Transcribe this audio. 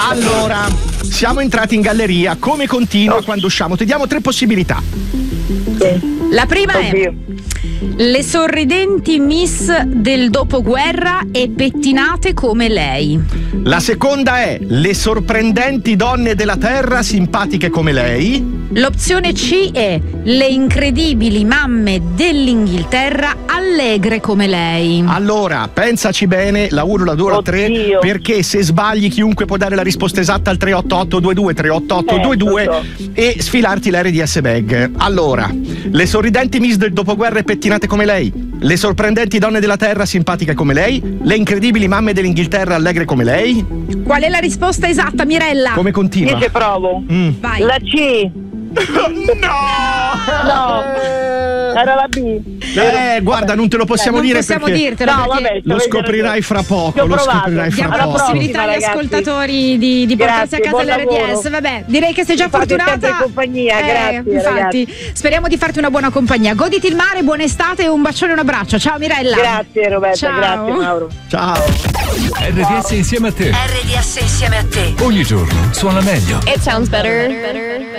Allora, siamo entrati in galleria. Come continua quando usciamo? Ti diamo 3 possibilità. La prima è: le sorridenti miss del dopoguerra e pettinate come lei. La seconda è: le sorprendenti donne della terra simpatiche come lei. L'opzione C è: le incredibili mamme dell'Inghilterra allegre come lei. Allora, pensaci bene, la 1, la 2, la 3, Oddio. perché se sbagli chiunque può dare la risposta esatta al 38822 38822 e sfilarti l'RDS bag. Allora, le sorridenti miss del dopoguerra e pettinate come lei, le sorprendenti donne della terra simpatiche come lei, le incredibili mamme dell'Inghilterra allegre come lei. Qual è la risposta esatta, Mirella? Come continua? Io ci provo. Vai. La C. No, era la B. Guarda, non te lo possiamo non dire possiamo perché dirtelo, No, perché vabbè, lo scoprirai fra poco. Lo scoprirai fra diamo la poco. possibilità agli Ragazzi. ascoltatori di portarsi a Grazie, casa buon l'RDS. lavoro. Vabbè, direi che sei già Fate fortunata. sempre compagnia, grazie, infatti, speriamo di farti una buona compagnia. Goditi il mare, buona estate e un bacione e un abbraccio. Ciao Mirella. Grazie Roberta, Ciao. grazie Mauro. Ciao. RDS insieme a te. RDS insieme a te. Ogni giorno suona meglio. It sounds better.